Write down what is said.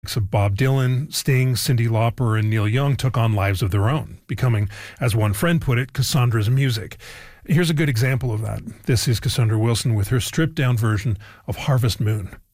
likes of Bob Dylan, Sting, Cyndi Lauper, and Neil Young took on lives of their own, becoming, as one friend put it, Cassandra's music. Here's a good example of that. This is Cassandra Wilson with her stripped-down version of Harvest Moon.